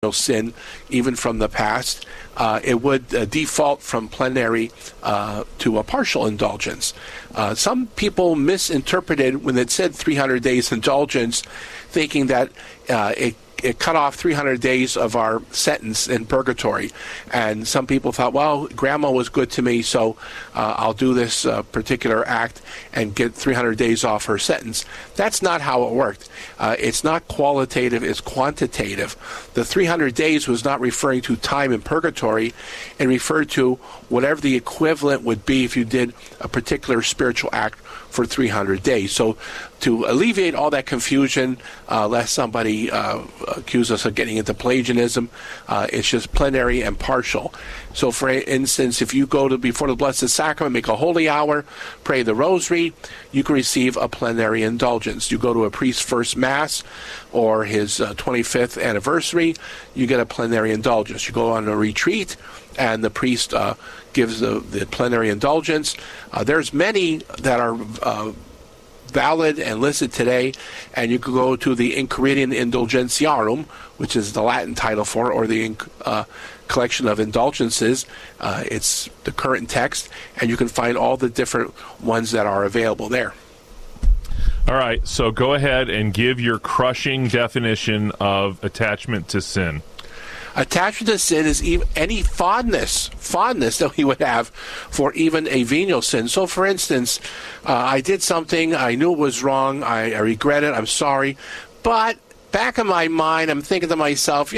sin, even from the past, it would default from plenary to a partial indulgence. Some people misinterpreted when it said 300 days indulgence, thinking that it cut off 300 days of our sentence in purgatory. And some people thought, well, Grandma was good to me, so I'll do this particular act and get 300 days off her sentence. That's not how it worked. It's not qualitative, it's quantitative. The 300 days was not referring to time in purgatory. It referred to whatever the equivalent would be if you did a particular spiritual act for 300 days. So to alleviate all that confusion, lest somebody accuse us of getting into Pelagianism, it's just plenary and partial. So for instance, if you go to before the Blessed Sacrament, make a holy hour, pray the rosary, you can receive a plenary indulgence. You go to a priest's first Mass or his 25th anniversary, you get a plenary indulgence. You go on a retreat, and the priest gives the plenary indulgence. There's many that are valid and listed today, and you could go to the Enchiridion Indulgentiarum, which is the Latin title for it, or the collection of indulgences. It's the current text, and you can find all the different ones that are available there. All right, so go ahead and give your crushing definition of attachment to sin. Attachment to sin is any fondness that we would have for even a venial sin. So, for instance, I did something, I knew it was wrong, I regret it, I'm sorry, but back in my mind, I'm thinking to myself,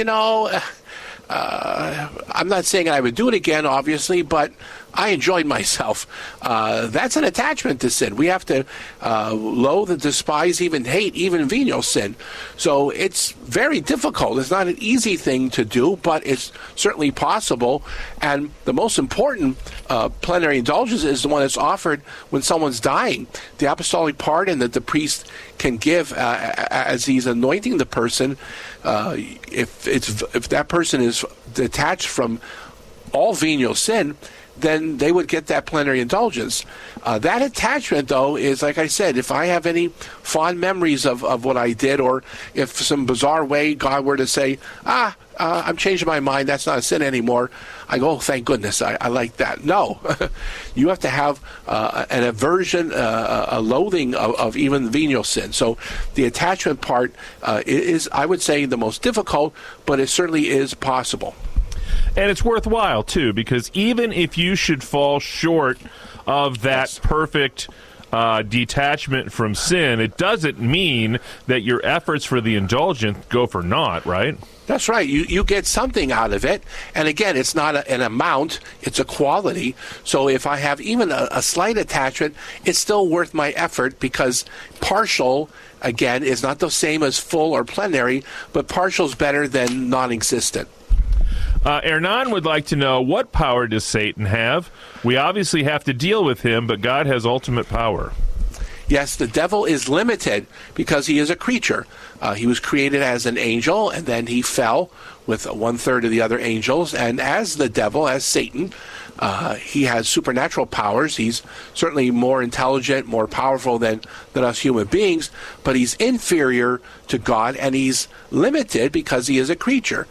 I'm not saying I would do it again, obviously, but I enjoyed myself. That's an attachment to sin. We have to loathe, despise, even hate, even venial sin. So it's very difficult. It's not an easy thing to do, but it's certainly possible. And the most important plenary indulgence is the one that's offered when someone's dying. The apostolic pardon that the priest can give as he's anointing the person, if that person is detached from all venial sin, then they would get that plenary indulgence. That attachment, though, is, like I said, if I have any fond memories of what I did, or if some bizarre way God were to say, I'm changing my mind, that's not a sin anymore, I go, oh, thank goodness, I like that. No. You have to have an aversion, a loathing of even venial sin. So the attachment part is, I would say, the most difficult, but it certainly is possible. And it's worthwhile, too, because even if you should fall short of that perfect detachment from sin, it doesn't mean that your efforts for the indulgence go for naught, right? That's right. You get something out of it. And again, it's not an amount, it's a quality. So if I have even a slight attachment, it's still worth my effort, because partial, again, is not the same as full or plenary, but partial is better than non-existent. Hernan would like to know, what power does Satan have? We obviously have to deal with him, but God has ultimate power. Yes, the devil is limited because he is a creature. He was created as an angel, and then he fell with 1/3 of the other angels. And as the devil, as Satan, he has supernatural powers. He's certainly more intelligent, more powerful than us human beings, but he's inferior to God, and he's limited because he is a creature.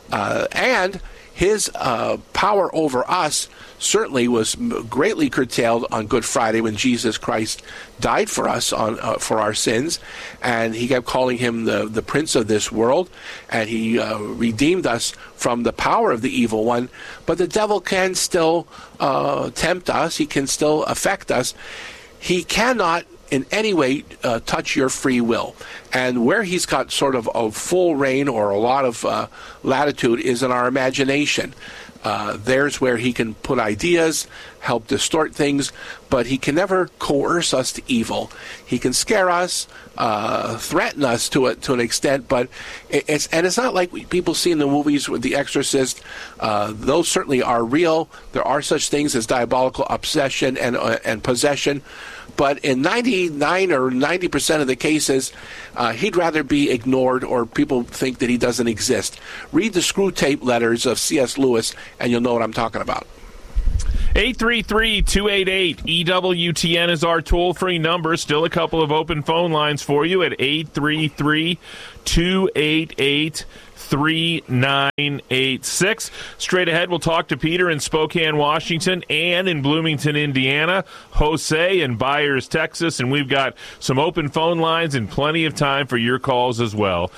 And his power over us certainly was greatly curtailed on Good Friday when Jesus Christ died for us for our sins, and he kept calling him the prince of this world, and he redeemed us from the power of the evil one. But the devil can still tempt us. He can still affect us. He cannot in any way touch your free will. And where he's got sort of a full reign or a lot of latitude is in our imagination. There's where he can put ideas, help distort things, but he can never coerce us to evil. He can scare us, threaten us to an extent, but it's not like people see in the movies with The Exorcist. Those certainly are real. There are such things as diabolical obsession and possession. But in 99 or 90% of the cases, he'd rather be ignored, or people think that he doesn't exist. Read the Screw Tape letters of C.S. Lewis, and you'll know what I'm talking about. 833-288-EWTN is our toll-free number. Still a couple of open phone lines for you at 833-288-3288. 833-288-3986. Straight ahead, we'll talk to Peter in Spokane, Washington, and in Bloomington, Indiana, Jose in Byers, Texas, and we've got some open phone lines and plenty of time for your calls as well.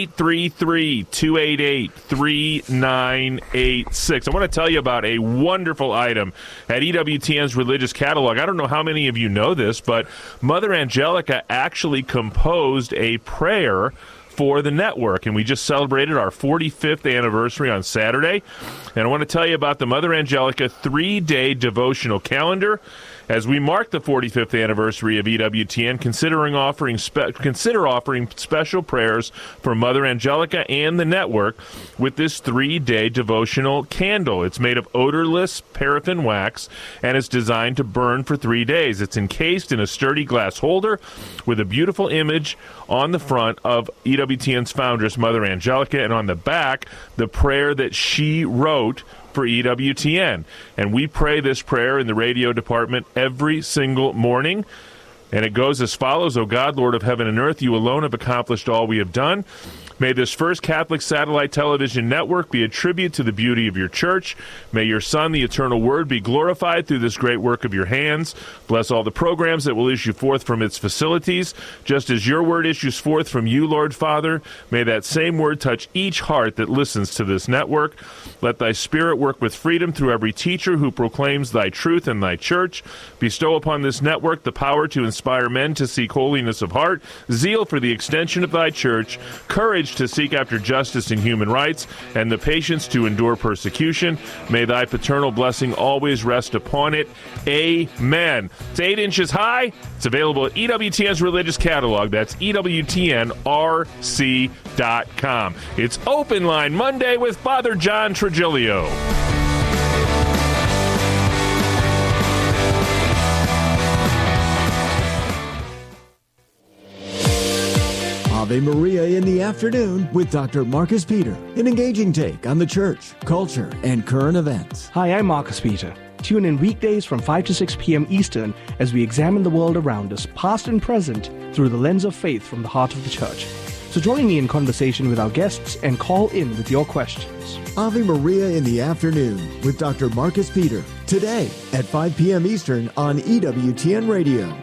833-288-3986. I want to tell you about a wonderful item at EWTN's Religious Catalog. I don't know how many of you know this, but Mother Angelica actually composed a prayer for the network, and we just celebrated our 45th anniversary on Saturday. And I want to tell you about the Mother Angelica 3-day devotional calendar. As we mark the 45th anniversary of EWTN, consider offering special prayers for Mother Angelica and the network with this 3-day devotional candle. It's made of odorless paraffin wax, and it's designed to burn for 3 days. It's encased in a sturdy glass holder with a beautiful image on the front of EWTN's foundress, Mother Angelica, and on the back, the prayer that she wrote for EWTN. And we pray this prayer in the radio department every single morning. And it goes as follows: O God, Lord of heaven and earth, you alone have accomplished all we have done. May this first Catholic satellite television network be a tribute to the beauty of your church. May your Son, the eternal Word, be glorified through this great work of your hands. Bless all the programs that will issue forth from its facilities. Just as your word issues forth from you, Lord Father, may that same word touch each heart that listens to this network. Let thy Spirit work with freedom through every teacher who proclaims thy truth in thy church. Bestow upon this network the power to inspire men to seek holiness of heart, zeal for the extension of thy church, courage to seek after justice and human rights, and the patience to endure persecution. May thy paternal blessing always rest upon it. Amen. It's 8 inches high. It's available at EWTN's Religious Catalog. That's EWTNRC.com. It's Open Line Monday with Father John Trigilio. Ave Maria in the afternoon with Dr. Marcus Peter. An engaging take on the church, culture, and current events. Hi, I'm Marcus Peter. Tune in weekdays from 5 to 6 p.m. Eastern as we examine the world around us, past and present, through the lens of faith from the heart of the church. So join me in conversation with our guests and call in with your questions. Ave Maria in the afternoon with Dr. Marcus Peter. Today at 5 p.m. Eastern on EWTN Radio.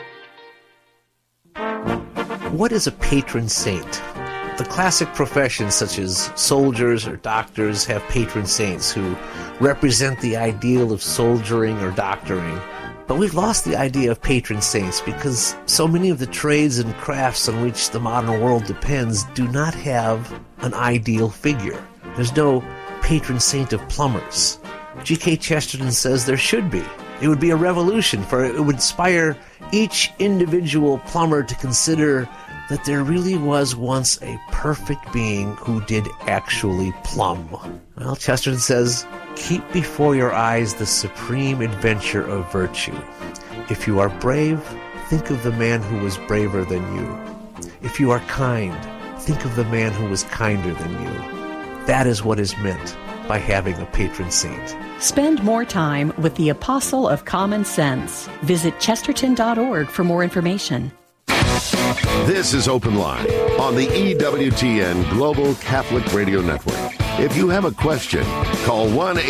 What is a patron saint? The classic professions such as soldiers or doctors have patron saints who represent the ideal of soldiering or doctoring. But we've lost the idea of patron saints because so many of the trades and crafts on which the modern world depends do not have an ideal figure. There's no patron saint of plumbers. G.K. Chesterton says there should be. It would be a revolution, for it would inspire each individual plumber to consider that there really was once a perfect being who did actually plumb. Well, Chesterton says, keep before your eyes the supreme adventure of virtue. If you are brave, think of the man who was braver than you. If you are kind, think of the man who was kinder than you. That is what is meant by having a patron saint. Spend more time with the Apostle of Common Sense. Visit chesterton.org for more information. This is Open Line on the EWTN Global Catholic Radio Network. If you have a question, call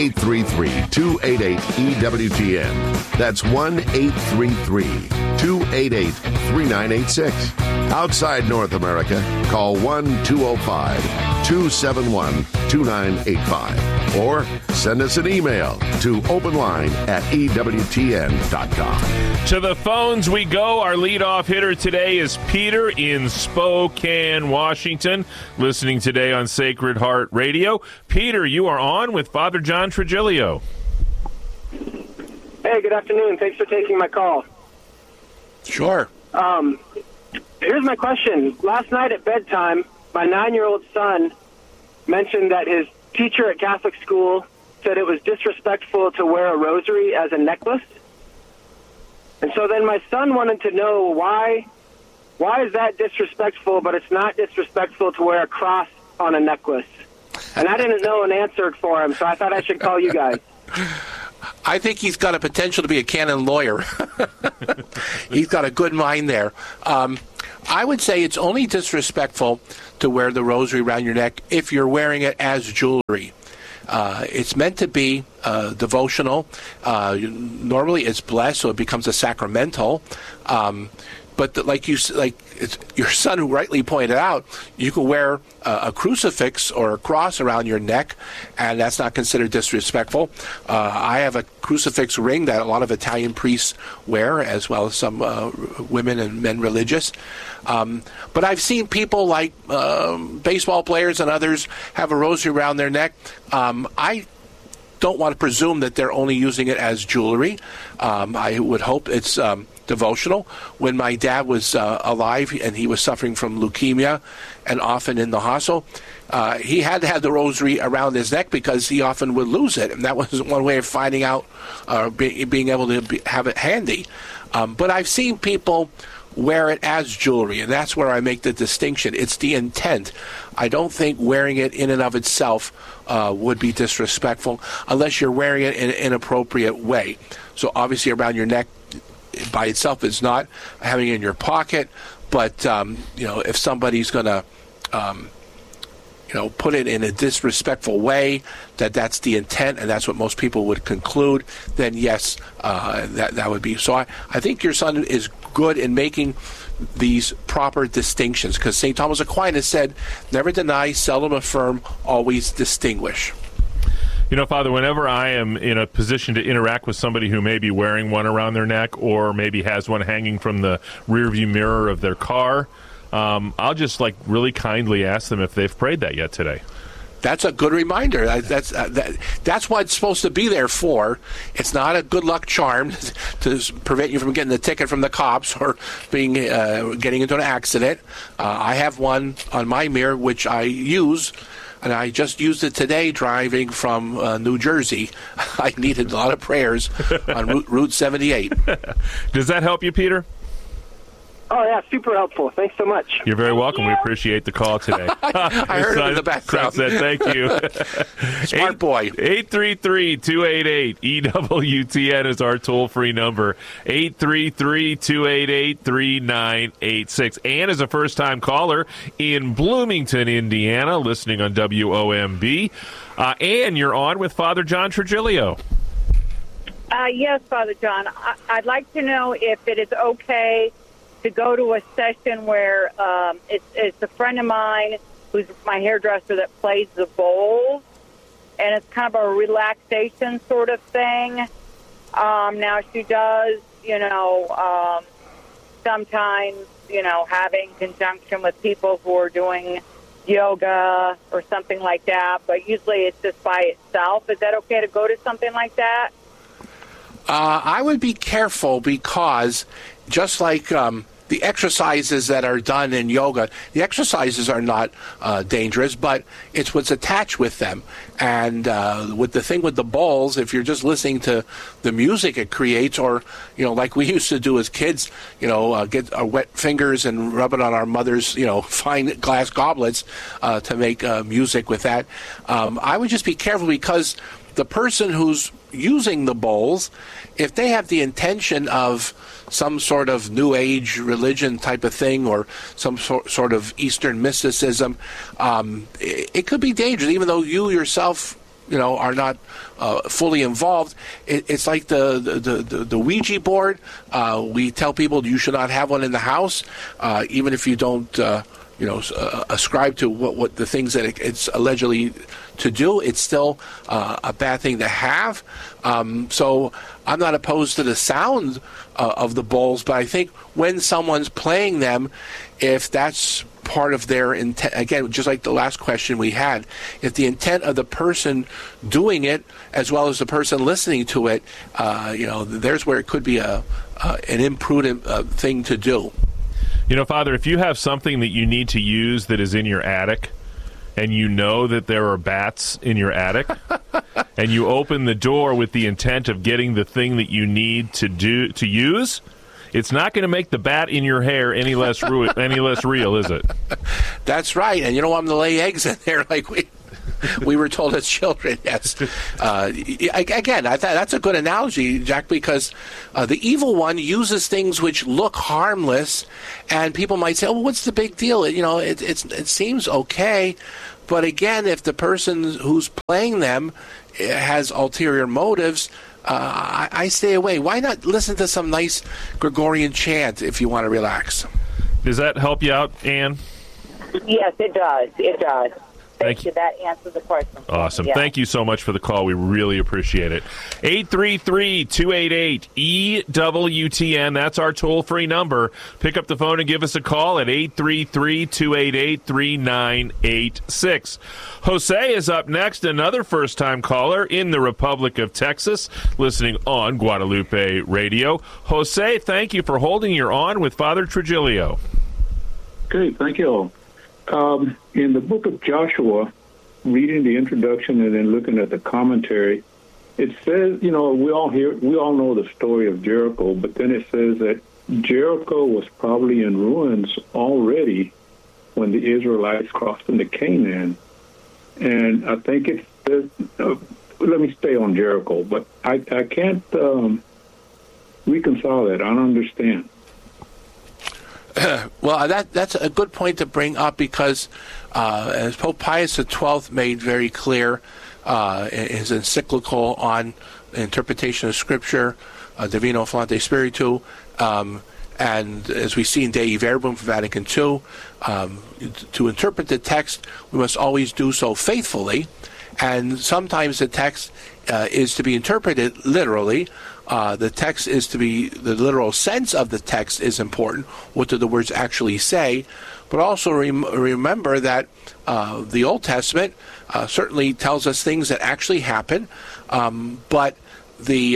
1-833-288-EWTN. That's 1-833-288-3986. Outside North America, call 1-205-271-2985. Or send us an email to openline@EWTN.com. To the phones we go. Our leadoff hitter today is Peter in Spokane, Washington, listening today on Sacred Heart Radio. Peter, you are on with Father John Trigilio. Hey, good afternoon. Thanks for taking my call. Sure. Here's my question. Last night at bedtime, my 9-year-old son mentioned that his teacher at Catholic school said it was disrespectful to wear a rosary as a necklace. And so then my son wanted to know why is that disrespectful, but it's not disrespectful to wear a cross on a necklace. And I didn't know an answer for him, so I thought I should call you guys. I think he's got a potential to be a canon lawyer. He's got a good mind there. I would say it's only disrespectful to wear the rosary around your neck if you're wearing it as jewelry. It's meant to be devotional. Normally it's blessed, so it becomes a sacramental. But your son who rightly pointed out, you can wear a crucifix or a cross around your neck, and that's not considered disrespectful. I have a crucifix ring that a lot of Italian priests wear, as well as some women and men religious. But I've seen people like baseball players and others have a rosary around their neck. I don't want to presume that they're only using it as jewelry. I would hope it's devotional. When my dad was alive and he was suffering from leukemia and often in the hospital, he had to have the rosary around his neck because he often would lose it, and that was one way of finding out, being able to have it handy. But I've seen people wear it as jewelry, and that's where I make the distinction. It's the intent. I don't think wearing it in and of itself would be disrespectful unless you're wearing it in an inappropriate way. So obviously around your neck by itself is not. Having it in your pocket, but if somebody's going to put it in a disrespectful way, that's the intent, and that's what most people would conclude, then yes, that would be. So I think your son is good in making these proper distinctions, because St. Thomas Aquinas said, never deny, seldom affirm, always distinguish. Father, whenever I am in a position to interact with somebody who may be wearing one around their neck or maybe has one hanging from the rearview mirror of their car, I'll just really kindly ask them if they've prayed that yet today. That's a good reminder. That's what it's supposed to be there for. It's not a good luck charm to prevent you from getting the ticket from the cops or getting into an accident. I have one on my mirror which I use, and I just used it today driving from New Jersey. I needed a lot of prayers on Route 78. Does that help you, Peter? Oh, yeah, super helpful. Thanks so much. You're very welcome. We appreciate the call today. I heard it in the background. Said, thank you. Smart boy. 833-288-EWTN is our toll-free number. 833-288-3986. Ann is a first-time caller in Bloomington, Indiana, listening on WOMB. Ann, you're on with Father John Trigilio. Yes, Father John. I'd like to know if it is okay to go to a session where it's a friend of mine who's my hairdresser that plays the bowls, and it's kind of a relaxation sort of thing. Now she does, sometimes, having conjunction with people who are doing yoga or something like that, but usually it's just by itself. Is that okay to go to something like that? I would be careful, because just like the exercises that are done in yoga, the exercises are not dangerous, but it's what's attached with them. And with the thing with the bowls, if you're just listening to the music it creates, or, like we used to do as kids, get our wet fingers and rub it on our mother's, fine glass goblets to make music with that, I would just be careful, because the person who's using the bowls, if they have the intention of some sort of New Age religion type of thing, or some sort of Eastern mysticism, it could be dangerous, even though you yourself, are not fully involved. It's like the Ouija board. We tell people you should not have one in the house, even if you don't ascribe to what the things that it's allegedly to do. It's still a bad thing to have. So I'm not opposed to the sound of the bowls, but I think when someone's playing them, if that's part of their intent, again, just like the last question we had, if the intent of the person doing it as well as the person listening to it, there's where it could be an imprudent thing to do. Father, if you have something that you need to use that is in your attic, and you know that there are bats in your attic, and you open the door with the intent of getting the thing that you need to use, it's not going to make the bat in your hair any less real, is it? That's right, and you don't want them to lay eggs in there like we. We were told as children, yes. Again, that's a good analogy, Jack, because the evil one uses things which look harmless, and people might say, "Oh, well, what's the big deal?" It seems okay, but again, if the person who's playing them has ulterior motives, I stay away. Why not listen to some nice Gregorian chant if you want to relax? Does that help you out, Ann? Yes, it does. It does. Thank you. That answers the question. Awesome. Yeah. Thank you so much for the call. We really appreciate it. 833-288-EWTN. That's our toll-free number. Pick up the phone and give us a call at 833-288-3986. Jose is up next, another first-time caller in the Republic of Texas, listening on Guadalupe Radio. Jose, thank you for holding your on with Father Trujillo. Okay, thank you all. In the book of Joshua, reading the introduction and then looking at the commentary, it says, we all know the story of Jericho, but then it says that Jericho was probably in ruins already when the Israelites crossed into Canaan. And I think it says, let me stay on Jericho, but I can't reconcile that. I don't understand. Well, that's a good point to bring up because, as Pope Pius XII made very clear in his encyclical on interpretation of Scripture, Divino Flaunte Spiritu, and as we see in Dei Verbum from Vatican II, to interpret the text, we must always do so faithfully, and sometimes the text is to be interpreted literally. The text is to be, the literal sense of the text is important. What do the words actually say? But also remember that the Old Testament certainly tells us things that actually happen, but the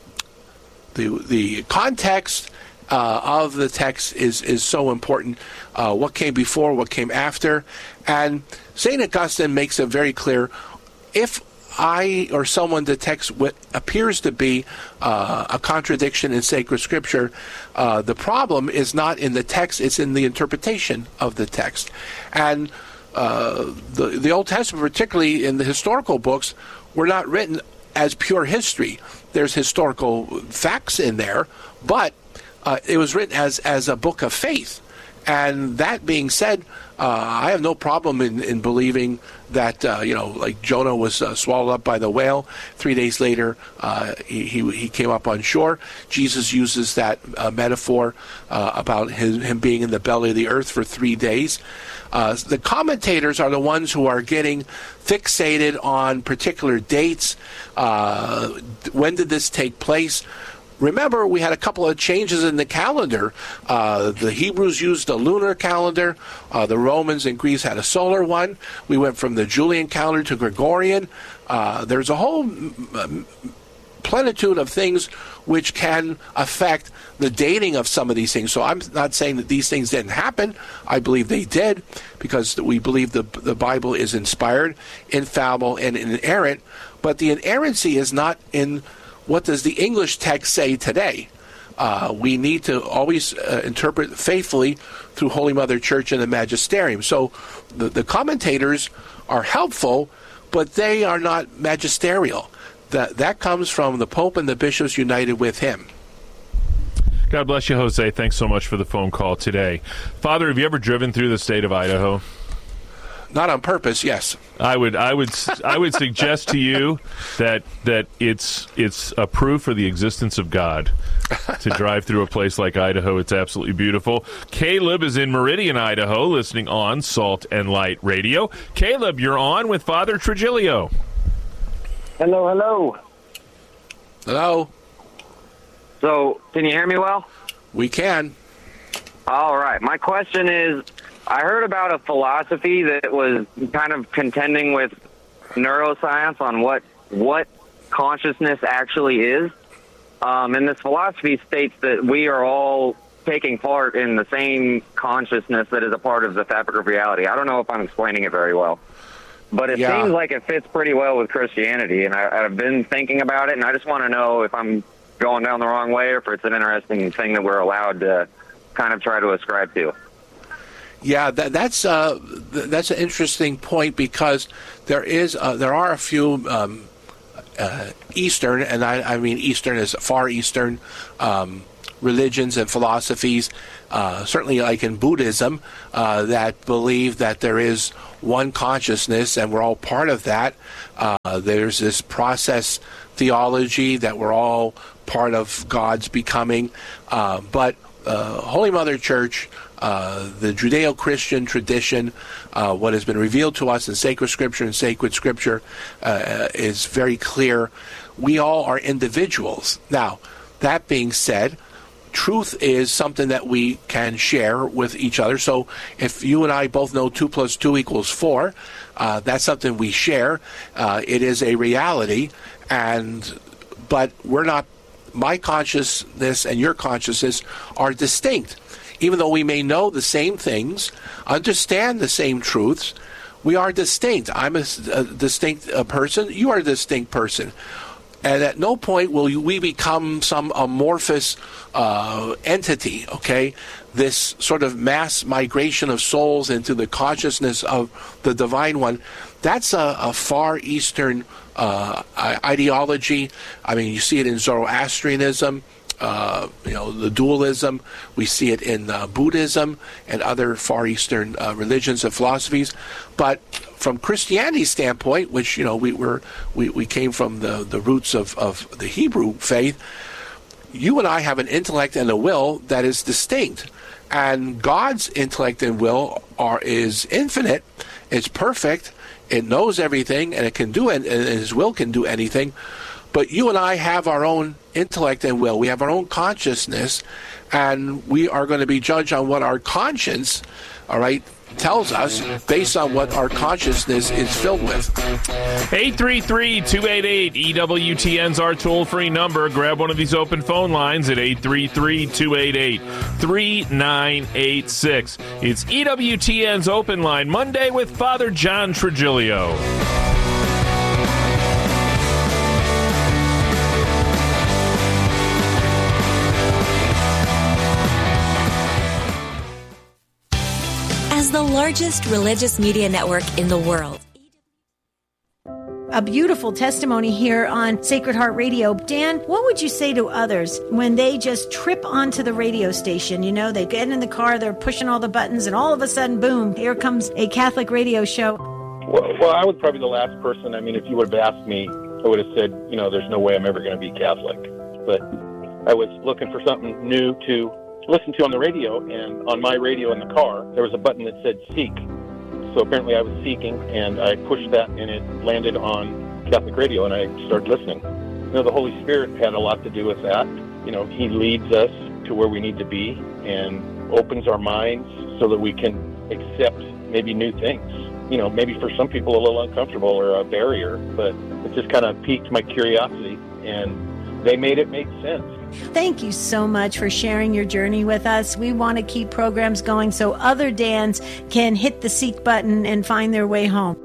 context of the text is so important. What came before, what came after, and St. Augustine makes it very clear. If I or someone detects what appears to be a contradiction in sacred scripture, the problem is not in the text, it's in the interpretation of the text. And the Old Testament, particularly in the historical books, were not written as pure history. There's historical facts in there, but it was written as a book of faith. And that being said, I have no problem in believing that, like Jonah was swallowed up by the whale. 3 days later, he came up on shore. Jesus uses that metaphor about him being in the belly of the earth for 3 days. The commentators are the ones who are getting fixated on particular dates. When did this take place? Remember, we had a couple of changes in the calendar. The Hebrews used a lunar calendar. The Romans and Greece had a solar one. We went from the Julian calendar to Gregorian. There's a whole plenitude of things which can affect the dating of some of these things. So I'm not saying that these things didn't happen. I believe they did because we believe the Bible is inspired, infallible, and inerrant. But the inerrancy is not in what does the English text say today. We need to always interpret faithfully through Holy Mother Church and the Magisterium. So the commentators are helpful, but they are not magisterial. That comes from the Pope and the bishops united with him. God bless you, Jose. Thanks so much for the phone call today. Father, have you ever driven through the state of Idaho? Not on purpose, yes. I would suggest to you that it's a proof for the existence of God to drive through a place like Idaho. It's absolutely beautiful. Caleb is in Meridian, Idaho, listening on Salt and Light Radio. Caleb, you're on with Father Trujillo. Hello, hello. Hello. So, can you hear me well? We can. All right. My question is, I heard about a philosophy that was kind of contending with neuroscience on what consciousness actually is. And this philosophy states that we are all taking part in the same consciousness that is a part of the fabric of reality. I don't know if I'm explaining it very well, but it seems like it fits pretty well with Christianity. And I've been thinking about it, and I just want to know if I'm going down the wrong way or if it's an interesting thing that we're allowed to kind of try to ascribe to. Yeah, that's an interesting point, because there are a few Eastern, and I mean Eastern as Far Eastern religions and philosophies, certainly like in Buddhism, that believe that there is one consciousness and we're all part of that. There's this process theology that we're all part of God's becoming. But Holy Mother Church, the Judeo-Christian tradition, what has been revealed to us in sacred scripture and sacred scripture is very clear. We all are individuals. Now, that being said, truth is something that we can share with each other. So if you and I both know 2 + 2 = 4, that's something we share. It is a reality, but we're not. My consciousness and your consciousness are distinct. Even though we may know the same things, understand the same truths, we are distinct. I'm a distinct person. You are a distinct person. And at no point will we become some amorphous entity, okay? This sort of mass migration of souls into the consciousness of the Divine One, that's a Far Eastern ideology. I mean, you see it in Zoroastrianism, the dualism. We see it in Buddhism and other Far Eastern religions and philosophies. But from Christianity's standpoint, which we came from the roots of the Hebrew faith, you and I have an intellect and a will that is distinct, and God's intellect and will is infinite. It's perfect. It knows everything, and it can do it, and His will can do anything. But you and I have our own intellect and will. We have our own consciousness, and we are going to be judged on what our conscience, tells us based on what our consciousness is filled with. 833-288-EWTN's our toll-free number. Grab one of these open phone lines at 833-288-3986. It's EWTN's Open Line, Monday with Father John Trigilio. As the largest religious media network in the world. A beautiful testimony here on Sacred Heart Radio. Dan, what would you say to others when they just trip onto the radio station? They get in the car, they're pushing all the buttons, and all of a sudden, boom, here comes a Catholic radio show. Well, I was probably the last person. I mean, if you would have asked me, I would have said, there's no way I'm ever going to be Catholic. But I was looking for something new to listen to on the radio, and on my radio in the car, there was a button that said seek. So apparently I was seeking, and I pushed that, and it landed on Catholic radio, and I started listening. The Holy Spirit had a lot to do with that. He leads us to where we need to be and opens our minds so that we can accept maybe new things. Maybe for some people a little uncomfortable or a barrier, but it just kind of piqued my curiosity, and they made it make sense. Thank you so much for sharing your journey with us. We want to keep programs going so other Dans can hit the seek button and find their way home.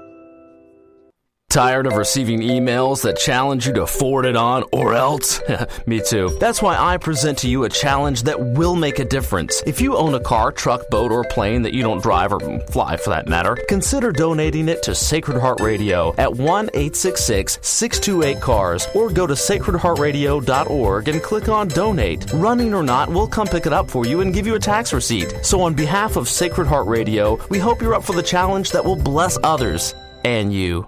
Tired of receiving emails that challenge you to forward it on or else? Me too. That's why I present to you a challenge that will make a difference. If you own a car, truck, boat, or plane that you don't drive or fly for that matter, consider donating it to Sacred Heart Radio at 1-866-628-CARS or go to sacredheartradio.org and click on Donate. Running or not, we'll come pick it up for you and give you a tax receipt. So on behalf of Sacred Heart Radio, we hope you're up for the challenge that will bless others and you.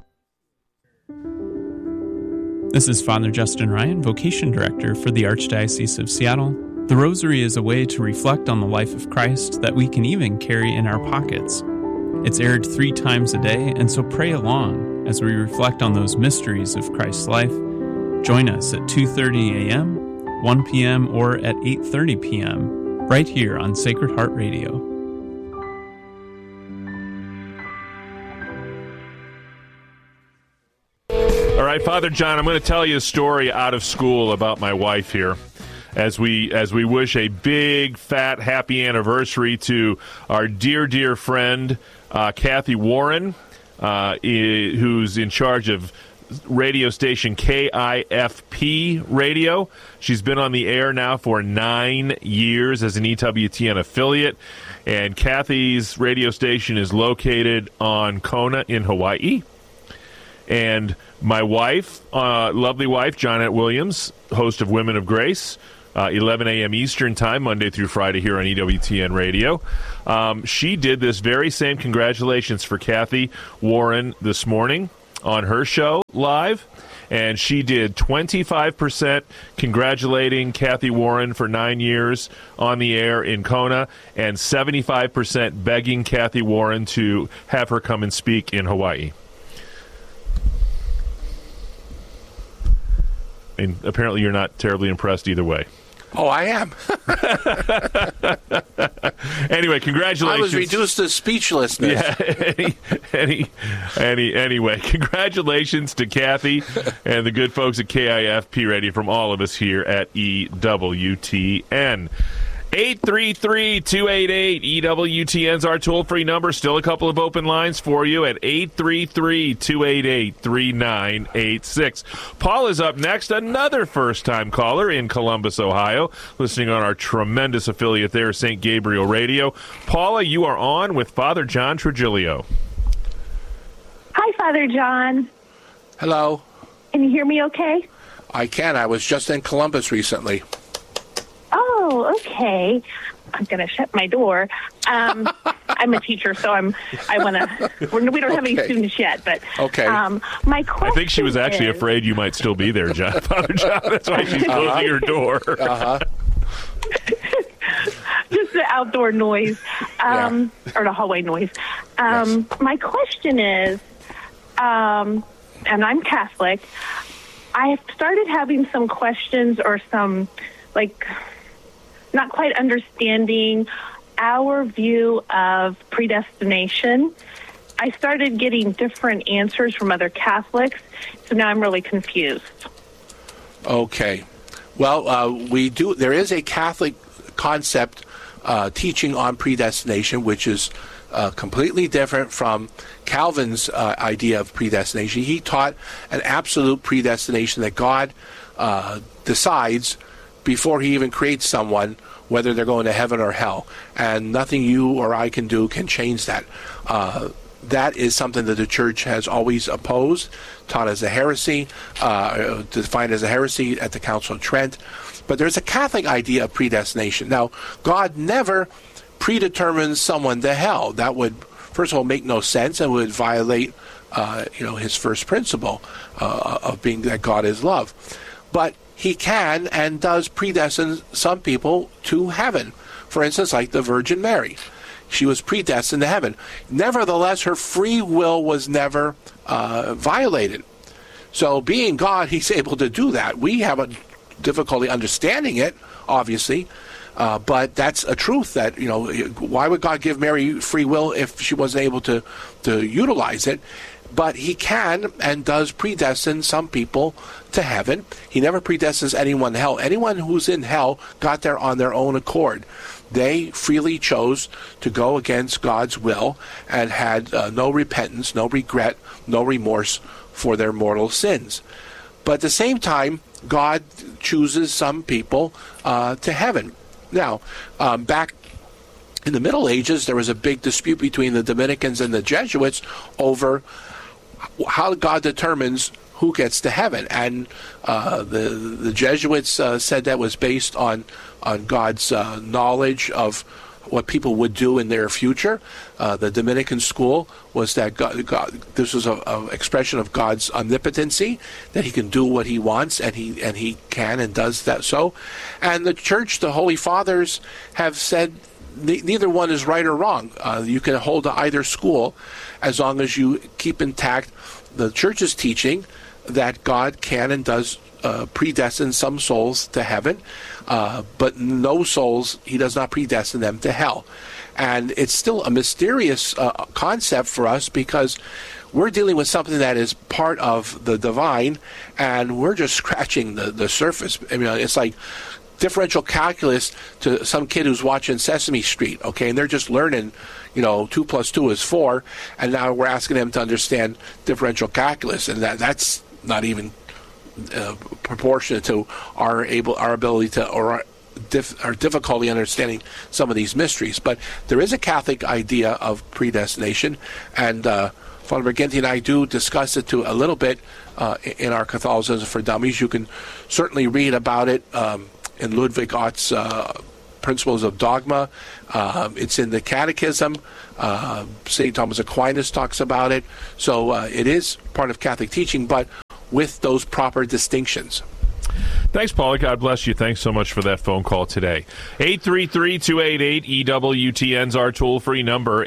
This is Father Justin Ryan, Vocation Director for the Archdiocese of Seattle. The Rosary is a way to reflect on the life of Christ that we can even carry in our pockets. It's aired 3 times a day, and so pray along as we reflect on those mysteries of Christ's life. Join us at 2:30 a.m., 1 p.m., or at 8:30 p.m., right here on Sacred Heart Radio. All right, Father John, I'm going to tell you a story out of school about my wife here as we wish a big, fat, happy anniversary to our dear, dear friend, Kathy Warren, who's in charge of radio station KIFP Radio. She's been on the air now for 9 years as an EWTN affiliate. And Kathy's radio station is located on Kona in Hawaii. And my wife, lovely wife, Johnette Williams, host of Women of Grace, 11 a.m. Eastern Time, Monday through Friday here on EWTN Radio. She did this very same congratulations for Kathy Warren this morning on her show live. And she did 25% congratulating Kathy Warren for 9 years on the air in Kona, and 75% begging Kathy Warren to have her come and speak in Hawaii. And apparently you're not terribly impressed either way. Oh, I am. Anyway, congratulations. I was reduced to speechlessness. Yeah. Anyway, congratulations to Kathy and the good folks at KIFP Radio from all of us here at EWTN. 833-288-EWTN's our toll-free number. Still a couple of open lines for you at 833-288-3986. Paul is up next, another first-time caller in Columbus, Ohio, listening on our tremendous affiliate there, St. Gabriel Radio. Paula, you are on with Father John Trigilio. Hi, Father John. Hello. Can you hear me okay? I can. I was just in Columbus recently. Oh, okay. I'm going to shut my door. I'm a teacher, so we don't have any students yet. But okay. My question I think she was actually afraid you might still be there, John. Father John. That's why she's closing her door. Just the outdoor noise, or the hallway noise. Yes. My question is, and I'm Catholic, I have started having some questions or some, not quite understanding our view of predestination. I started getting different answers from other Catholics, so now I'm really confused. Okay. Well, there is a Catholic concept teaching on predestination, which is completely different from Calvin's idea of predestination. He taught an absolute predestination that God decides before he even creates someone whether they're going to heaven or hell, and nothing you or I can do can change that. That is something that the Church has always opposed, taught as a heresy, defined as a heresy at the Council of Trent. But there's a Catholic idea of predestination. Now, God never predetermines someone to hell. That would, first of all, make no sense and would violate, his first principle of being that God is love. But he can and does predestine some people to heaven. For instance, like the Virgin Mary. She was predestined to heaven. Nevertheless, her free will was never violated. So being God, he's able to do that. We have a difficulty understanding it, obviously, but that's a truth that, why would God give Mary free will if she wasn't able to utilize it? But he can and does predestine some people to heaven. He never predestines anyone to hell. Anyone who's in hell got there on their own accord. They freely chose to go against God's will and had no repentance, no regret, no remorse for their mortal sins. But at the same time, God chooses some people to heaven. Now, back in the Middle Ages, there was a big dispute between the Dominicans and the Jesuits over how God determines who gets to heaven. And the Jesuits said that was based on God's knowledge of what people would do in their future. The Dominican school was that God, this was an expression of God's omnipotency, that he can do what he wants, and he can and does that so. And the Church, the Holy Fathers, have said neither one is right or wrong. You can hold to either school as long as you keep intact the Church's teaching that God can and does predestine some souls to heaven, but no souls, he does not predestine them to hell. And it's still a mysterious concept for us because we're dealing with something that is part of the divine, and we're just scratching the surface. I mean, it's like differential calculus to some kid who's watching Sesame Street, okay, and they're just learning, 2 + 2 is 4, and now we're asking them to understand differential calculus, and that's not even proportionate to our ability to or our difficulty understanding some of these mysteries. But there is a Catholic idea of predestination, and Father McGinty and I do discuss it a little bit in our Catholicism for Dummies. You can certainly read about it in Ludwig Ott's Principles of Dogma. It's in the Catechism. St. Thomas Aquinas talks about it. So it is part of Catholic teaching, but with those proper distinctions. Thanks, Paula. God bless you. Thanks so much for that phone call today. 833-288-EWTN's our toll-free number,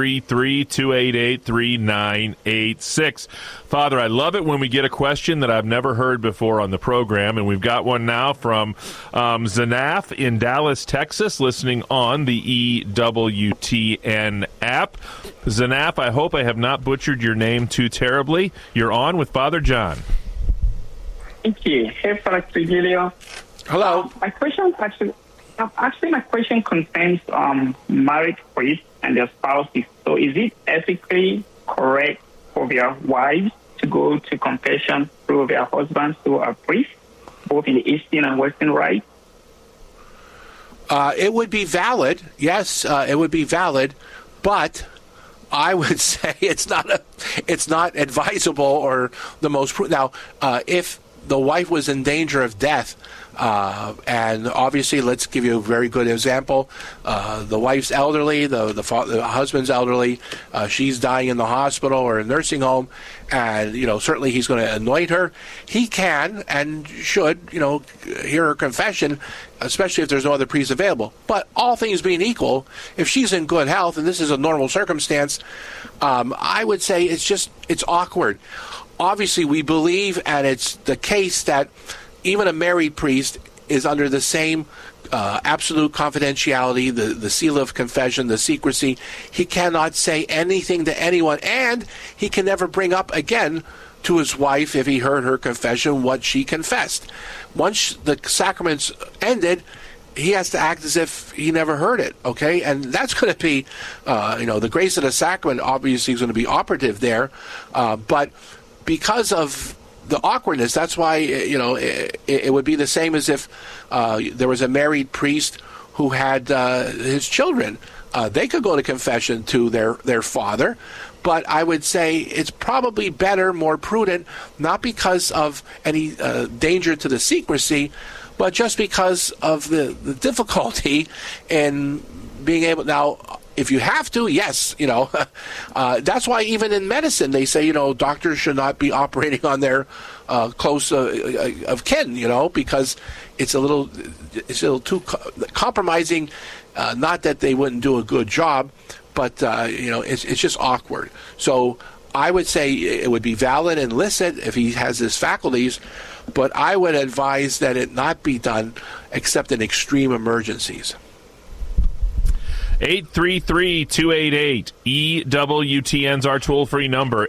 833-288-3986. Father, I love it when we get a question that I've never heard before on the program, and we've got one now from Zanaf in Dallas, Texas, listening on the EWTN app. Zanaf, I hope I have not butchered your name too terribly. You're on with Father John. Thank you. Hey, Father Trujillo. Hello. My question my question concerns married priests and their spouses. So, is it ethically correct for their wives to go to confession through their husbands who are priests, both in the Eastern and Western Rite? It would be valid. Yes, it would be valid, but I would say it's not advisable or the most. Now, if the wife was in danger of death, and obviously, let's give you a very good example. The wife's elderly, the husband's elderly. She's dying in the hospital or a nursing home, and certainly he's going to anoint her. He can and should, hear her confession, especially if there's no other priest available. But all things being equal, if she's in good health and this is a normal circumstance, I would say it's awkward. Obviously, we believe, and it's the case, that even a married priest is under the same absolute confidentiality, the seal of confession, the secrecy. He cannot say anything to anyone, and he can never bring up again to his wife, if he heard her confession, what she confessed. Once the sacrament's ended, he has to act as if he never heard it, okay? And that's going to be, the grace of the sacrament obviously is going to be operative there, but because of the awkwardness, that's why, it would be the same as if there was a married priest who had his children. They could go to confession to their father, but I would say it's probably better, more prudent, not because of any danger to the secrecy, but just because of the difficulty in being able. Now, if you have to, yes, that's why even in medicine they say, doctors should not be operating on their close of kin, because it's a little too compromising. Not that they wouldn't do a good job, but it's just awkward. So I would say it would be valid and licit if he has his faculties, but I would advise that it not be done except in extreme emergencies. 833-288-EWTN's our toll-free number,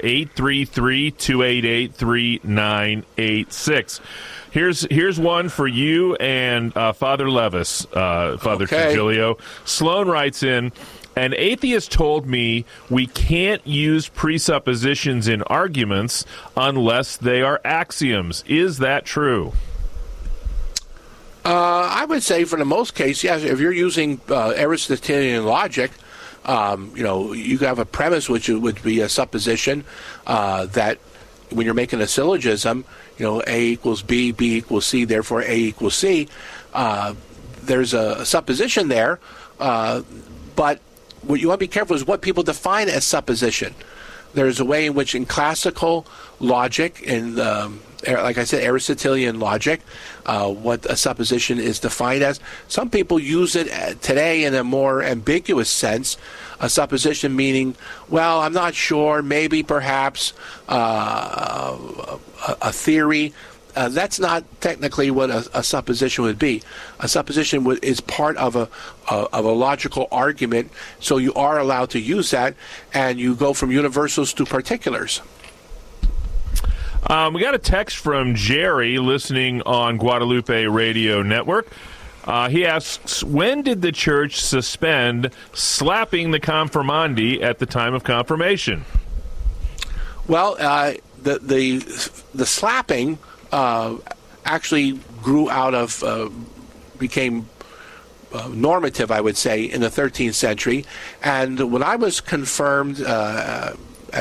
833-288-3986. Here's one for you and Father Levis, Father Trujillo. Sloan writes in, an atheist told me we can't use presuppositions in arguments unless they are axioms. Is that true? I would say for the most case, yes. If you're using Aristotelian logic, you have a premise which would be a supposition that when you're making a syllogism, A equals B, B equals C, therefore A equals C. There's a supposition there, but what you want to be careful is what people define as supposition. There's a way in which in classical logic, in like I said, Aristotelian logic, what a supposition is defined as. Some people use it today in a more ambiguous sense. A supposition meaning, well, I'm not sure, maybe, perhaps, a theory. That's not technically what a supposition would be. A supposition is part of a logical argument, so you are allowed to use that, and you go from universals to particulars. We got a text from Jerry listening on Guadalupe Radio Network. He asks, when did the church suspend slapping the confirmandi at the time of confirmation? Well, the the slapping actually grew out of, became normative, I would say, in the 13th century. And when I was confirmed as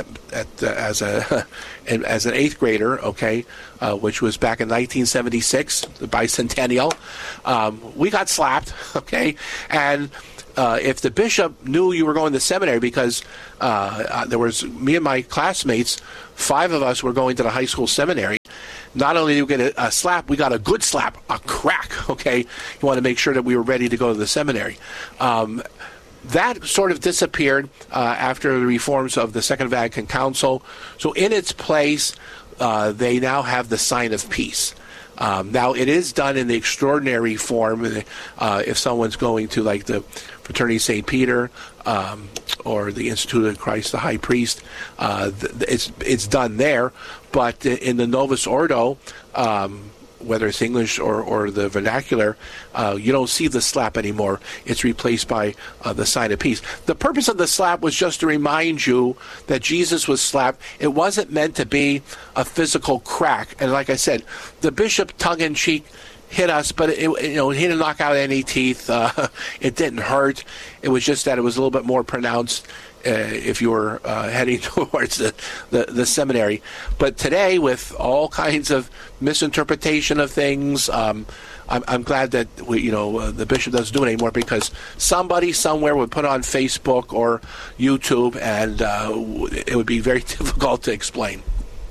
an eighth grader, which was back in 1976, the bicentennial, we got slapped, and if the bishop knew you were going to seminary, because there was me and my classmates, 5 of us were going to the high school seminary. Not only did we get a slap, we got a good slap, a crack, You want to make sure that we were ready to go to the seminary. That sort of disappeared after the reforms of the Second Vatican Council. So in its place, they now have the sign of peace. Now, it is done in the extraordinary form if someone's going to, like, the Fraternity St. Peter or the Institute of Christ the High Priest. It's done there. But in the Novus Ordo, whether it's English or the vernacular, you don't see the slap anymore. It's replaced by the sign of peace. The purpose of the slap was just to remind you that Jesus was slapped. It wasn't meant to be a physical crack. And like I said, the bishop, tongue-in-cheek, hit us, but he didn't knock out any teeth. It didn't hurt. It was just that it was a little bit more pronounced if you were heading towards the seminary. But today, with all kinds of misinterpretation of things, I'm glad that the bishop doesn't do it anymore, because somebody somewhere would put on Facebook or YouTube, and it would be very difficult to explain.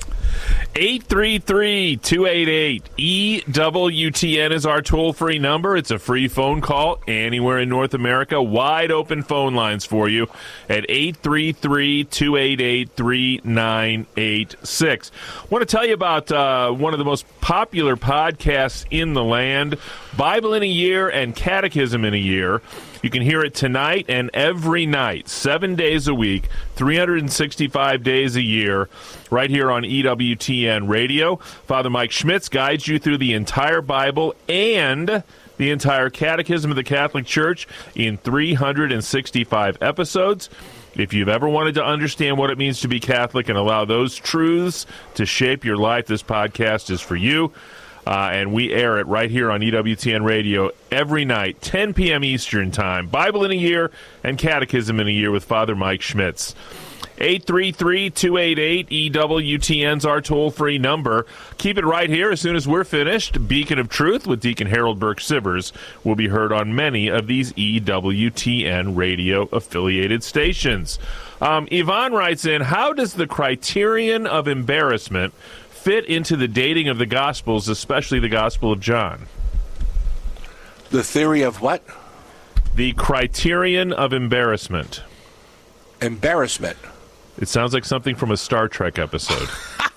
833-288-EWTN is our toll-free number. It's a free phone call anywhere in North America. Wide open phone lines for you at 833-288-3986. I want to tell you about one of the most popular podcasts in the land, Bible in a Year and Catechism in a Year. You can hear it tonight and every night, 7 days a week, 365 days a year, right here on EWTN Radio. Father Mike Schmitz guides you through the entire Bible and the entire Catechism of the Catholic Church in 365 episodes. If you've ever wanted to understand what it means to be Catholic and allow those truths to shape your life, this podcast is for you. And we air it right here on EWTN Radio every night, 10 p.m. Eastern Time. Bible in a Year and Catechism in a Year with Father Mike Schmitz. 833-288-EWTN's our toll-free number. Keep it right here. As soon as we're finished, Beacon of Truth with Deacon Harold Burke-Sivers will be heard on many of these EWTN radio-affiliated stations. Yvonne writes in, how does the criterion of embarrassment fit into the dating of the Gospels, especially the Gospel of John? The theory of what? The criterion of embarrassment. Embarrassment. It sounds like something from a Star Trek episode.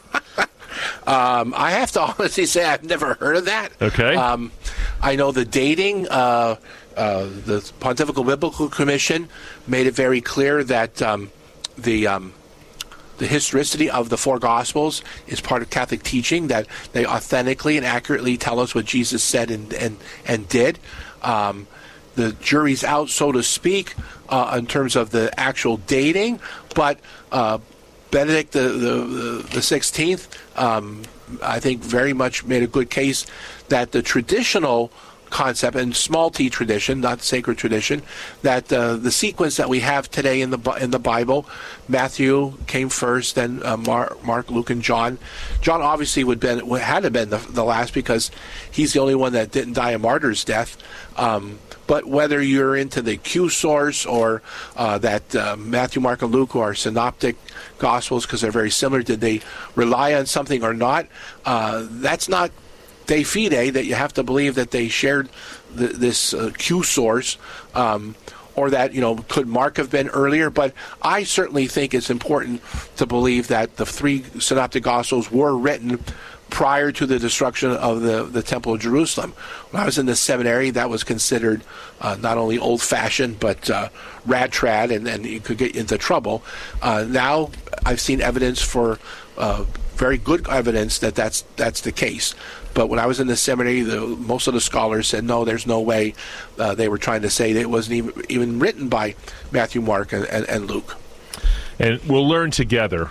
I have to honestly say I've never heard of that. Okay. I know the dating, the Pontifical Biblical Commission made it very clear that the historicity of the four Gospels is part of Catholic teaching, that they authentically and accurately tell us what Jesus said and did. The jury's out, so to speak, in terms of the actual dating, but Benedict the 16th, I think, very much made a good case that the traditional concept, and small t tradition, not sacred tradition, that the sequence that we have today in the Bible, Matthew came first, then Mark, Luke, and John. John obviously had to have been the last, because he's the only one that didn't die a martyr's death. But whether you're into the Q source or that Matthew, Mark, and Luke are synoptic Gospels because they're very similar, did they rely on something or not? That's not de fide, that you have to believe that they shared this Q source, or that, could Mark have been earlier? But I certainly think it's important to believe that the three synoptic Gospels were written prior to the destruction of the Temple of Jerusalem. When I was in the seminary, that was considered not only old-fashioned, but rad-trad, and you could get into trouble. Now I've seen evidence for very good evidence that that's the case. But when I was in the seminary, most of the scholars said, no, there's no way. They were trying to say that it wasn't even written by Matthew, Mark, and Luke. And we'll learn together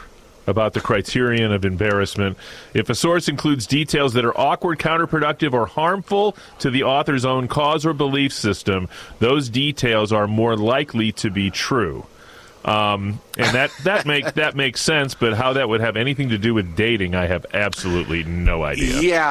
about the criterion of embarrassment. If a source includes details that are awkward, counterproductive, or harmful to the author's own cause or belief system, those details are more likely to be true. And that makes sense, but how that would have anything to do with dating, I have absolutely no idea.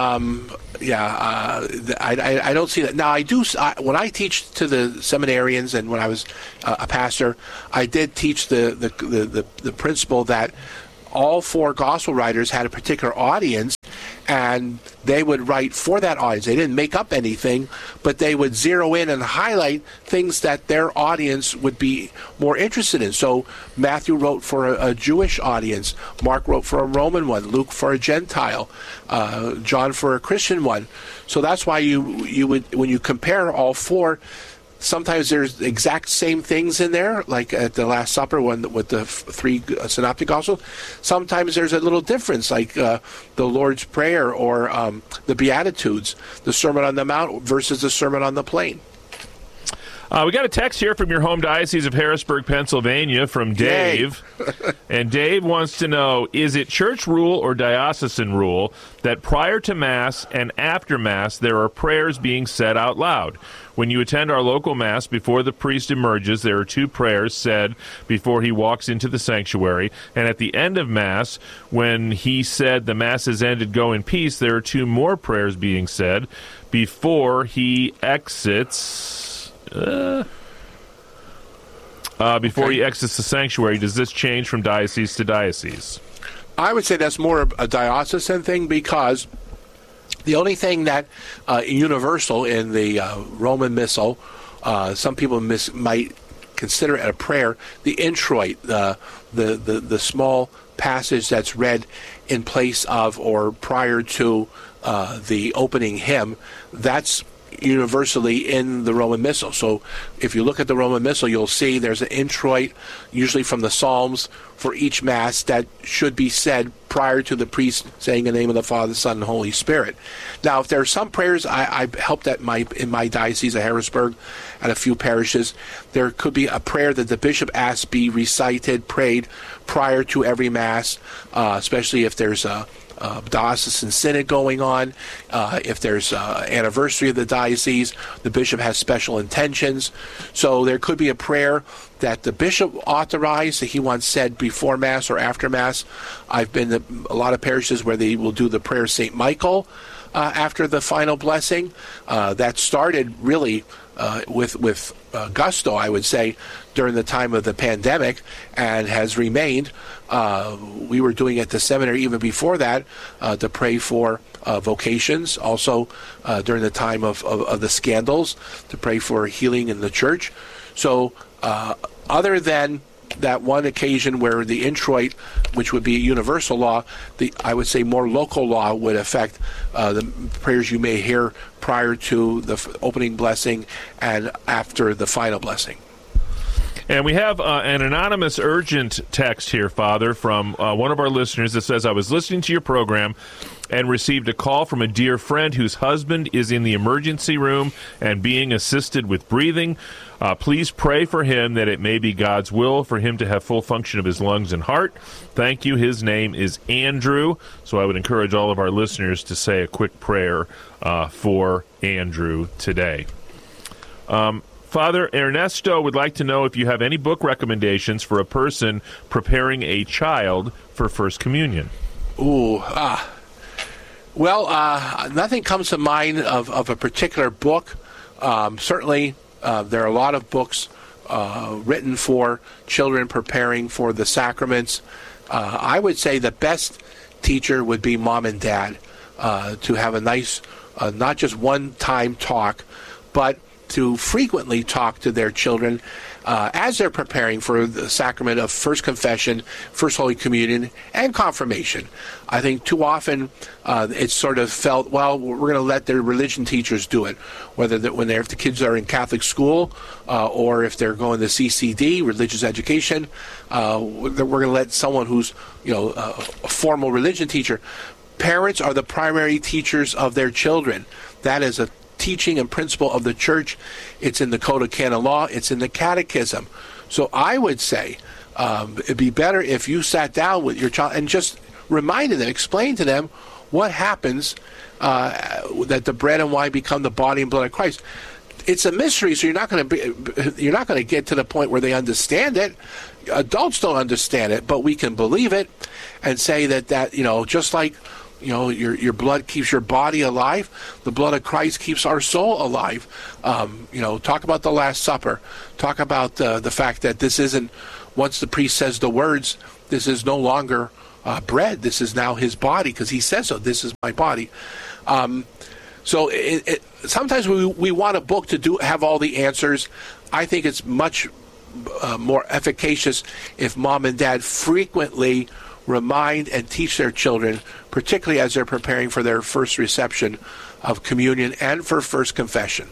I don't see that. Now, I do. When I teach to the seminarians, and when I was a pastor, I did teach the principle that all four gospel writers had a particular audience, and they would write for that audience. They didn't make up anything, but they would zero in and highlight things that their audience would be more interested in. So Matthew wrote for a Jewish audience, Mark wrote for a Roman one, Luke for a Gentile, John for a Christian one. So that's why you would, when you compare all four, sometimes there's exact same things in there, like at the Last Supper one with the three synoptic gospels. Sometimes there's a little difference, like the Lord's Prayer or the Beatitudes, the Sermon on the Mount versus the Sermon on the Plain. We got a text here from your home diocese of Harrisburg, Pennsylvania, from Dave. And Dave wants to know, is it church rule or diocesan rule that prior to Mass and after Mass there are prayers being said out loud? When you attend our local Mass, before the priest emerges, there are two prayers said before he walks into the sanctuary. And at the end of Mass, when he said the Mass is ended, go in peace, there are two more prayers being said before he exits... before he exits the sanctuary. Does this change from diocese to diocese? I would say that's more a diocesan thing, because the only thing that universal in the Roman Missal, some people might consider it a prayer, the introit, the small passage that's read in place of or prior to the opening hymn, that's universally in the Roman Missal. So if you look at the Roman Missal, you'll see there's an introit, usually from the Psalms, for each Mass that should be said prior to the priest saying in the name of the Father, Son, and Holy Spirit. Now, if there are some prayers, I helped in my diocese of Harrisburg at a few parishes, there could be a prayer that the bishop asks be recited, prayed prior to every Mass, especially if there's a diocesan synod going on. If there's anniversary of the diocese, the bishop has special intentions. So there could be a prayer that the bishop authorized that he wants said before Mass or after Mass. I've been to a lot of parishes where they will do the prayer St. Michael after the final blessing. That started really with gusto, I would say, during the time of the pandemic, and has remained. We were doing it at the seminary even before that to pray for vocations. Also, during the time of the scandals, to pray for healing in the church. So, other than that one occasion where the introit, which would be a universal law, I would say more local law would affect the prayers you may hear prior to the opening blessing and after the final blessing. And we have an anonymous urgent text here, Father, from one of our listeners that says, I was listening to your program and received a call from a dear friend whose husband is in the emergency room and being assisted with breathing. Please pray for him that it may be God's will for him to have full function of his lungs and heart. Thank you. His name is Andrew. So I would encourage all of our listeners to say a quick prayer for Andrew today. Father, Ernesto would like to know if you have any book recommendations for a person preparing a child for First Communion. Well, nothing comes to mind of a particular book. Certainly, there are a lot of books written for children preparing for the sacraments. I would say the best teacher would be mom and dad, to have a nice, not just one-time talk, but to frequently talk to their children as they're preparing for the sacrament of First Confession, First Holy Communion, and Confirmation. I think too often it's sort of felt, well, we're going to let their religion teachers do it, whether if the kids are in Catholic school or if they're going to CCD, religious education, we're going to let someone who's a formal religion teacher. Parents are the primary teachers of their children. That is a teaching and principle of the Church. It's in the Code of Canon Law. It's in the Catechism. So I would say It'd be better if you sat down with your child and just reminded them, explained to them what happens that the bread and wine become the body and blood of Christ. It's a mystery, so you're not going to get to the point where they understand it. Adults don't understand it, but we can believe it and say that just like your blood keeps your body alive, the blood of Christ keeps our soul alive. Talk about the Last Supper. Talk about the fact that this isn't, once the priest says the words, this is no longer bread. This is now his body, because he says so. This is my body. So sometimes we want a book to have all the answers. I think it's much more efficacious if mom and dad frequently remind and teach their children, particularly as they're preparing for their first reception of communion and for first confession.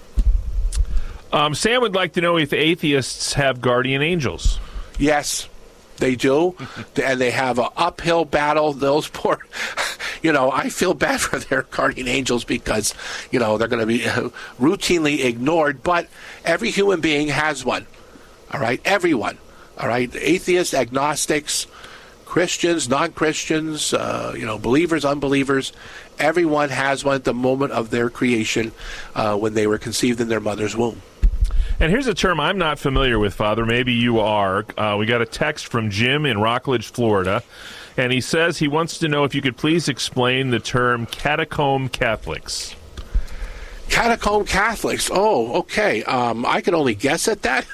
Sam would like to know if atheists have guardian angels. Yes, they do, and they have an uphill battle. Those poor, I feel bad for their guardian angels because, they're going to be routinely ignored, but every human being has one, all right? Everyone, all right? Atheists, agnostics, Christians, non-Christians, believers, unbelievers, everyone has one at the moment of their creation when they were conceived in their mother's womb. And here's a term I'm not familiar with, Father. Maybe you are. We got a text from Jim in Rockledge, Florida, and he says he wants to know if you could please explain the term catacomb Catholics. Catacomb Catholics. Oh, okay. I could only guess at that.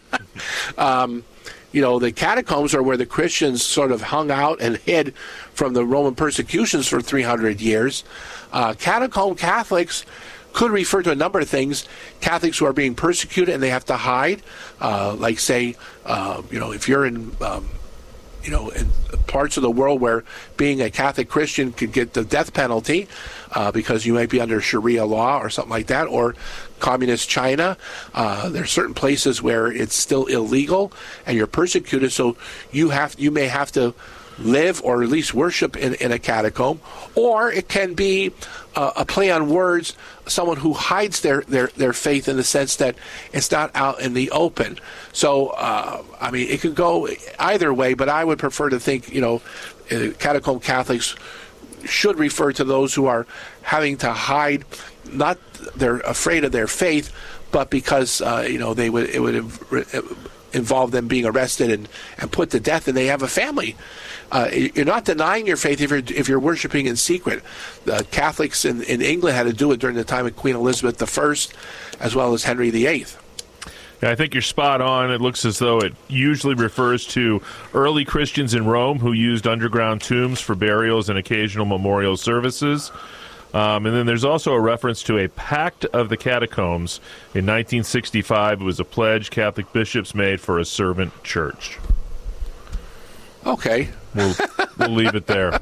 The catacombs are where the Christians sort of hung out and hid from the Roman persecutions for 300 years. Catacomb Catholics could refer to a number of things. Catholics who are being persecuted and they have to hide, like say, if you're in parts of the world where being a Catholic Christian could get the death penalty because you might be under Sharia law or something like that, or communist China. There are certain places where it's still illegal and you're persecuted, so you may have to live or at least worship in a catacomb. Or it can be a play on words, someone who hides their faith in the sense that it's not out in the open. So, it could go either way, but I would prefer to think, catacomb Catholics should refer to those who are having to hide, not they're afraid of their faith, but because, it would involve them being arrested and put to death, and they have a family. You're not denying your faith if you're worshiping in secret. The Catholics in England had to do it during the time of Queen Elizabeth I, as well as Henry VIII. Yeah, I think you're spot on. It looks as though it usually refers to early Christians in Rome who used underground tombs for burials and occasional memorial services. And then there's also a reference to a Pact of the Catacombs. In 1965, it was a pledge Catholic bishops made for a servant church. Okay. We'll leave it there.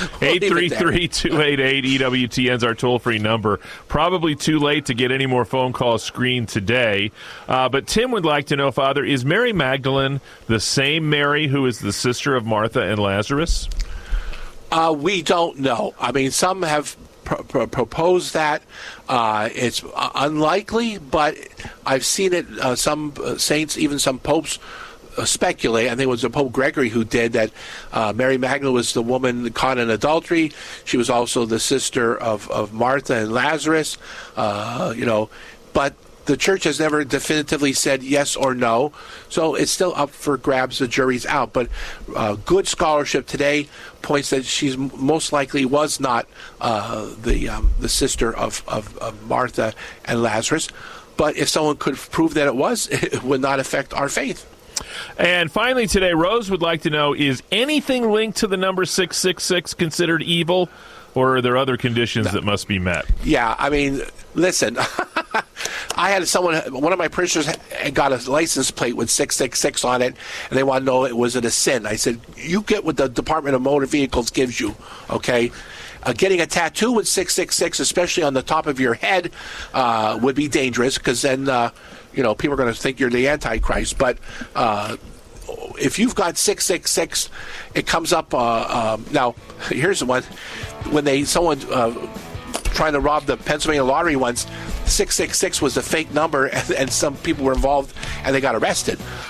833-288-EWTN is our toll-free number. Probably too late to get any more phone calls screened today. But Tim would like to know, Father, is Mary Magdalene the same Mary who is the sister of Martha and Lazarus? We don't know. Some have proposed that. It's unlikely, but I've seen it. Some saints, even some popes, speculate. I think it was Pope Gregory who did that. Mary Magdalene was the woman caught in adultery. She was also the sister of Martha and Lazarus. But the church has never definitively said yes or no, so it's still up for grabs. The jury's out. But good scholarship today points that she's most likely was not the sister of Martha and Lazarus. But if someone could prove that it was, it would not affect our faith. And finally today, Rose would like to know, is anything linked to the number 666 considered evil, or are there other conditions that must be met? Yeah, listen, I had one of my parishioners got a license plate with 666 on it, and they want to know was it a sin. I said, you get what the Department of Motor Vehicles gives you, okay? Getting a tattoo with 666, especially on the top of your head, would be dangerous, because then people are going to think you're the Antichrist. But if you've got 666, it comes up. Now, here's the one: when someone trying to rob the Pennsylvania lottery once, 666 was a fake number, and some people were involved, and they got arrested.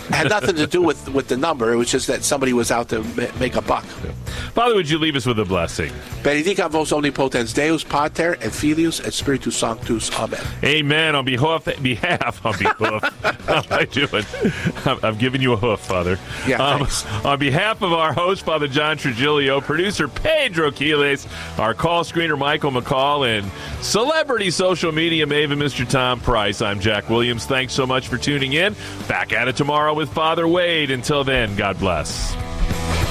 had nothing to do with the number. It was just that somebody was out to make a buck. Father, would you leave us with a blessing? Benedicat vos omnipotens Deus, Pater, et Filius, et Spiritus Sanctus. Amen. Amen. On behalf. How am I doing? I'm giving you a hoof, Father. Yeah, thanks. On behalf of our host, Father John Trujillo, producer Pedro Quiles, our call screener Michael McCall, and celebrity social media maven Mr. Tom Price, I'm Jack Williams. Thanks so much for tuning in. Back at it tomorrow with Father Wade. Until then, God bless.